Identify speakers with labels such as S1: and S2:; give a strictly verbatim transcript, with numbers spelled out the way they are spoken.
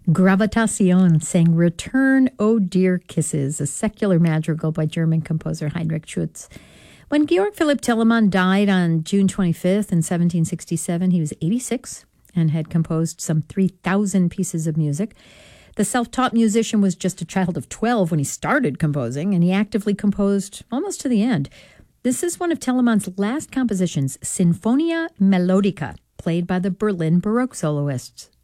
S1: Gravitación sang Return, O Dear Kisses, a secular madrigal by German composer Heinrich Schütz. When Georg Philipp Telemann died on June twenty-fifth in seventeen sixty-seven, he was eighty-six and had composed some three thousand pieces of music. The self-taught musician was just a child of twelve when he started composing, and he actively composed almost to the end. This is one of Telemann's last compositions, Sinfonia Melodica, played by the Berlin Baroque soloists.